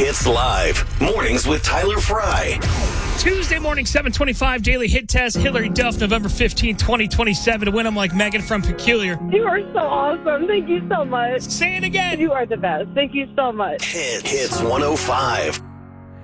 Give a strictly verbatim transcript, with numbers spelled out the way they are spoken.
Hits Live. Mornings with Tyler Fry. Tuesday morning, seven twenty-five, Daily Hit Test. Hillary Duff, November fifteenth, twenty twenty-seven. To win them like Megan from Peculiar. You are so awesome. Thank you so much. Say it again. You are the best. Thank you so much. Hit, Hits one oh five.